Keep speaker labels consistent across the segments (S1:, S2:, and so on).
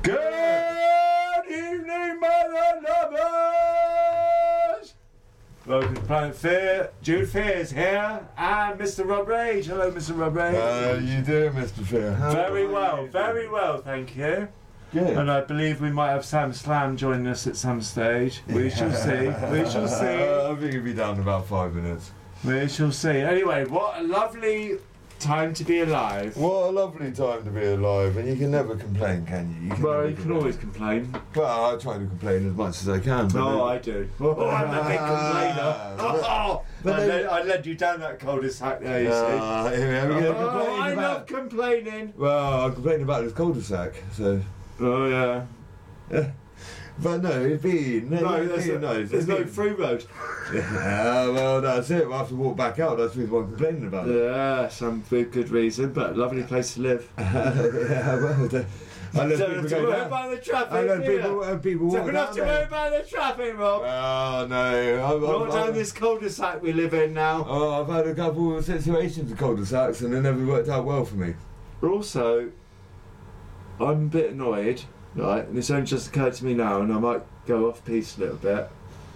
S1: Good evening, mother lovers! Welcome to Planet Fear. Jude Fear is here, and Mr. Rob Rage. Hello, Mr. Rob Rage.
S2: How you doing, Mr. Fear?
S1: Very well, thank you.
S2: Good.
S1: And I believe we might have Sam Slam joining us at some stage. We shall see. We shall see.
S2: I think he'll be down in about 5 minutes.
S1: We shall see. Anyway, what a lovely time to be alive.
S2: What a lovely time to be alive, and you can never complain, can you?
S1: Well,
S2: never
S1: you can
S2: complain.
S1: always complain.
S2: Well, I try to complain as much as I can. But
S1: Oh, I do. Oh, I'm a big complainer.
S2: But
S1: I led you down that cul-de-sac there, you see.
S2: Here we go.
S1: Oh, I love complaining.
S2: Well, I complained about this cul-de-sac, so.
S1: Oh, yeah.
S2: But no, it'd be nice.
S1: There's no through road.
S2: Yeah, well, that's it. We'll have to walk back out. That's what I'm complaining about.
S1: Yeah, some good reason, but a lovely place to live.
S2: Yeah, well, I let
S1: Don't
S2: people
S1: have to
S2: go
S1: worry
S2: down.
S1: about the traffic.
S2: I let
S1: yeah.
S2: people walk
S1: Don't
S2: down
S1: have to worry
S2: there.
S1: about the traffic, Rob.
S2: Oh no,
S1: Not down this cul-de-sac we live in now.
S2: Oh, I've had a couple of situations with cul-de-sacs and they never worked out well for me.
S1: Also, I'm a bit annoyed, right? And it's only just occurred to me now, and I might go off piece a little bit.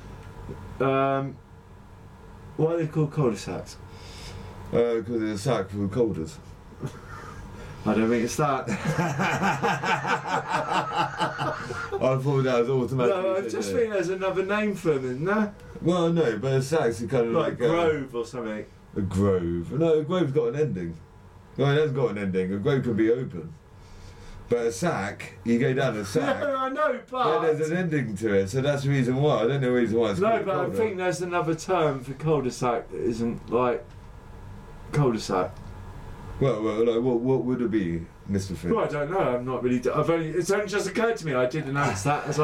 S1: Why are they called cul-de-sacs?
S2: Because it's a sack full of colders.
S1: I don't think it's that.
S2: I thought that was automatic.
S1: No, I just think there's another name for them, isn't there?
S2: Well, no, but a sack's kind of
S1: Like grove or something.
S2: a grove. No, a grove's got an ending. No, it hasn't got an ending. A grove can be open. But a sack, you go down a sack.
S1: No, I know,
S2: Yeah,
S1: but...
S2: there's an ending to it, so that's the reason why. I don't know the reason why it's
S1: No,
S2: called
S1: but I
S2: colder.
S1: think there's another term for cul-de-sac that isn't like cul-de-sac.
S2: Well, like, what would it be, Mr. Finn?
S1: Well, I don't know. I'm not really. It's only just occurred to me. I did announce that as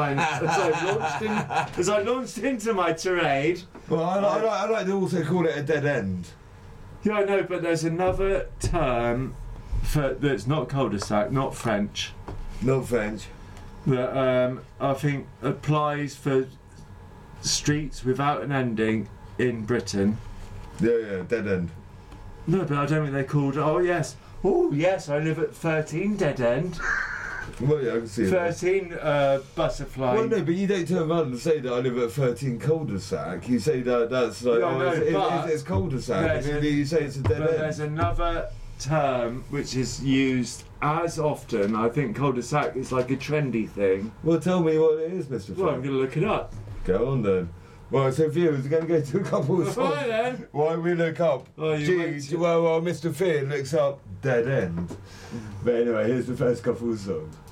S1: I launched into my tirade.
S2: Well, I like to also call it a dead end.
S1: Yeah, I know, but there's another term for that's not cul-de-sac, not French,
S2: Not French.
S1: that I think applies for streets without an ending in Britain.
S2: Yeah, dead end.
S1: No, but I don't think they're called. Oh yes, I live at 13 Dead End.
S2: Well, yeah, I can see that.
S1: 13 Butterfly.
S2: Well, no, but you don't turn around and say that I live at 13 cul-de-sac. You say that that's like,
S1: Yeah, I know, but
S2: it's cul-de-sac.
S1: there's
S2: You say it's a dead
S1: But
S2: end.
S1: there's another term which is used as often. I think cul-de-sac is like a trendy thing.
S2: Well, tell me what it is, Mr.
S1: Well, I'm
S2: Finn.
S1: going to look it up.
S2: Go on then. Right, so viewers, we're going to go to a couple of songs.
S1: Right then.
S2: While we look up.
S1: Oh, you wait till-
S2: Well, Mr. Finn looks up dead end. But anyway, here's the first couple of songs.